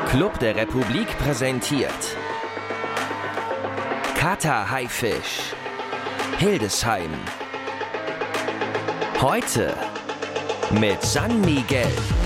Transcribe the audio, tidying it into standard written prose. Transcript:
Club der Republik präsentiert Kater Haifisch, Hildesheim. Heute mit San Miguel.